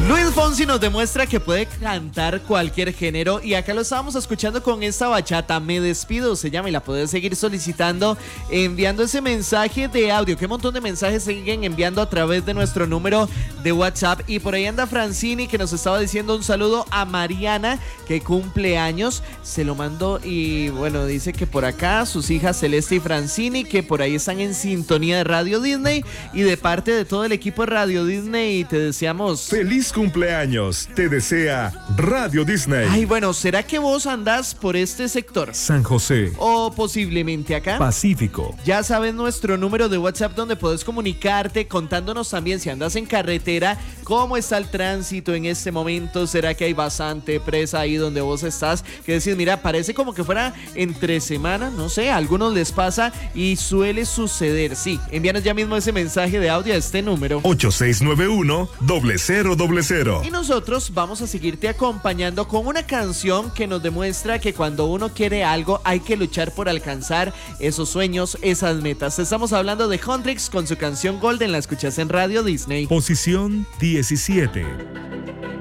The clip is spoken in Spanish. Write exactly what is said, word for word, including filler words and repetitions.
Luis Fonsi nos demuestra que puede cantar cualquier género y acá lo estábamos escuchando con esta bachata, Me Despido se llama, y la puedes seguir solicitando enviando ese mensaje de audio. Qué montón de mensajes siguen enviando a través de nuestro número de WhatsApp. Y por ahí anda Francini, que nos estaba diciendo un saludo a Mariana, que cumple años, se lo mandó y bueno, dice que por acá sus hijas Celeste y Francini, que por ahí están en sintonía de Radio Disney, y de parte de todo el equipo de Radio Disney te deseamos feliz cumpleaños, te desea Radio Disney. Ay, bueno, ¿será que vos andás por este sector? San José. O posiblemente acá. Pacífico. Ya sabes nuestro número de WhatsApp donde puedes comunicarte contándonos también si andas en carretera, cómo está el tránsito en este momento. ¿Será que hay bastante presa ahí donde vos estás? Que decís, mira, parece como que fuera entre semana, no sé, a algunos les pasa y suele suceder. Sí, envíanos ya mismo ese mensaje de audio a este número ocho seis nueve uno, cero cero cero cero. Y nosotros vamos a seguirte acompañando con una canción que nos demuestra que cuando uno quiere algo hay que luchar por alcanzar esos sueños, esas metas. Estamos hablando de Huntrix con su canción Golden, la escuchas en Radio Disney. Posición diecisiete.